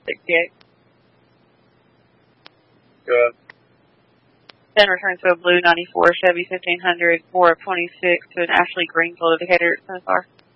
68. Good. Then returns to a blue 94 Chevy 1500, 4 of 26 to an Ashley Greenfield indicator so far.